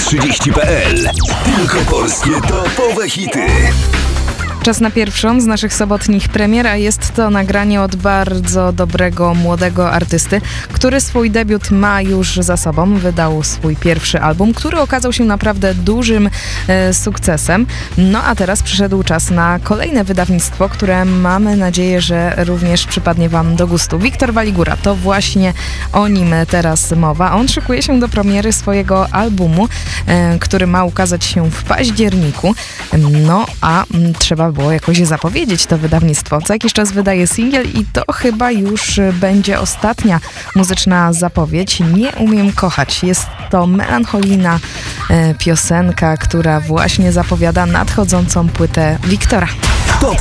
Top30.pl. Tylko polskie topowe hity. Czas na pierwszą z naszych sobotnich premier, a jest to nagranie od bardzo dobrego, młodego artysty, który swój debiut ma już za sobą. Wydał swój pierwszy album, który okazał się naprawdę dużym sukcesem. No a teraz przyszedł czas na kolejne wydawnictwo, które mamy nadzieję, że również przypadnie Wam do gustu. Wiktor Waligura, to właśnie o nim teraz mowa. On szykuje się do premiery swojego albumu, który ma ukazać się w październiku. No a trzeba było jakoś zapowiedzieć to wydawnictwo. Co jakiś czas wydaje singiel i to chyba już będzie ostatnia muzyczna zapowiedź. Nie umiem kochać. Jest to melancholijna piosenka, która właśnie zapowiada nadchodzącą płytę Wiktora.